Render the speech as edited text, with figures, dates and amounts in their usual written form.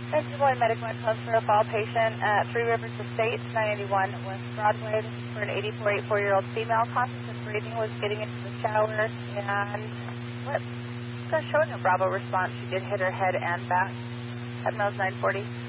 Thanks for calling Medic One Club for a fall patient at Three Rivers Estates, 981 West Broadway. This is for an 84-year-old female. Conscious of breathing, was getting into the shower, and showing a Bravo response. She did hit her head and back at Mills 940.